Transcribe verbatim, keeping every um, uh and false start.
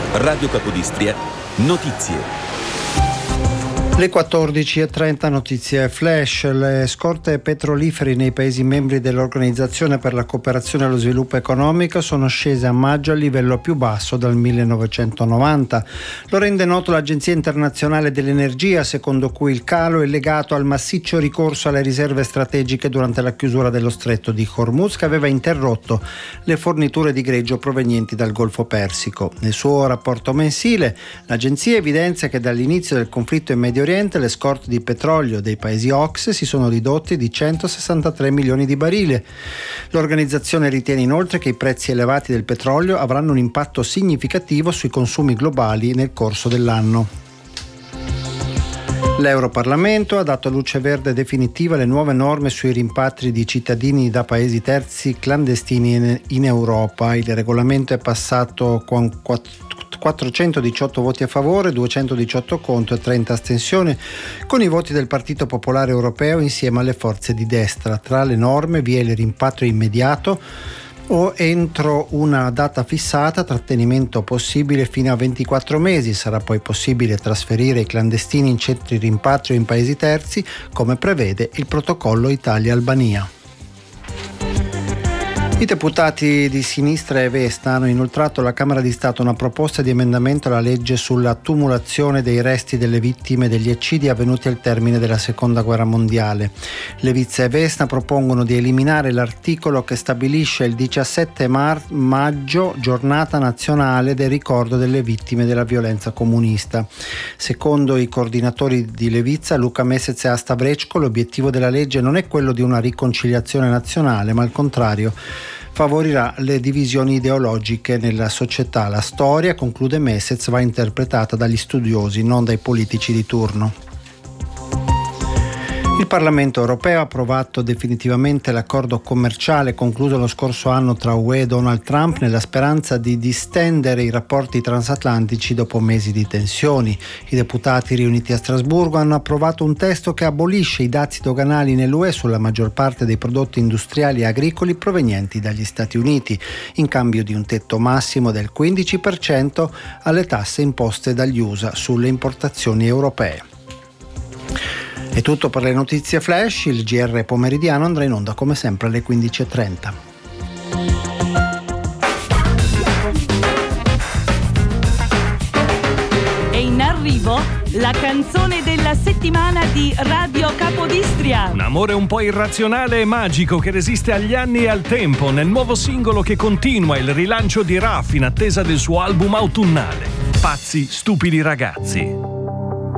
Radio Capodistria, notizie. Le quattordici e trenta, notizie flash. Le scorte petrolifere nei Paesi membri dell'Organizzazione per la cooperazione e lo sviluppo economico sono scese a maggio al livello più basso dal millenovecentonovanta. Lo rende noto l'Agenzia Internazionale dell'Energia, secondo cui il calo è legato al massiccio ricorso alle riserve strategiche durante la chiusura dello stretto di Hormuz, che aveva interrotto le forniture di greggio provenienti dal Golfo Persico. Nel suo rapporto mensile, l'agenzia evidenzia che dall'inizio del conflitto in Medio Oriente le scorte di petrolio dei paesi O C S E si sono ridotte di centosessantatré milioni di barili. L'organizzazione ritiene inoltre che i prezzi elevati del petrolio avranno un impatto significativo sui consumi globali nel corso dell'anno. L'Europarlamento ha dato luce verde definitiva alle nuove norme sui rimpatri di cittadini da paesi terzi clandestini in Europa. Il regolamento è passato con quattrocentodiciotto voti a favore, duecentodiciotto contro e trenta astensioni, con i voti del Partito Popolare Europeo insieme alle forze di destra. Tra le norme vi è il rimpatrio immediato o entro una data fissata, trattenimento possibile fino a ventiquattro mesi. Sarà poi possibile trasferire i clandestini in centri rimpatrio in paesi terzi, come prevede il protocollo Italia-Albania. I deputati di Sinistra e Vesta hanno inoltrato alla Camera di Stato una proposta di emendamento alla legge sulla tumulazione dei resti delle vittime degli eccidi avvenuti al termine della Seconda Guerra Mondiale. Levizza e Vesta propongono di eliminare l'articolo che stabilisce il diciassette maggio giornata nazionale del ricordo delle vittime della violenza comunista. Secondo i coordinatori di Levizza, Luca Mesez e Asta Vrecko, l'obiettivo della legge non è quello di una riconciliazione nazionale, ma al contrario favorirà le divisioni ideologiche nella società. La storia, conclude Mesez, va interpretata dagli studiosi, non dai politici di turno. Il Parlamento europeo ha approvato definitivamente l'accordo commerciale concluso lo scorso anno tra U E e Donald Trump, nella speranza di distendere i rapporti transatlantici dopo mesi di tensioni. I deputati riuniti a Strasburgo hanno approvato un testo che abolisce i dazi doganali nell'U E sulla maggior parte dei prodotti industriali e agricoli provenienti dagli Stati Uniti, in cambio di un tetto massimo del quindici per cento alle tasse imposte dagli U S A sulle importazioni europee. È tutto per le notizie flash. Il G R pomeridiano andrà in onda come sempre alle quindici e trenta. È in arrivo la canzone della settimana di Radio Capodistria. Un amore un po' irrazionale e magico che resiste agli anni e al tempo, nel nuovo singolo che continua il rilancio di Raf in attesa del suo album autunnale. Pazzi, stupidi ragazzi.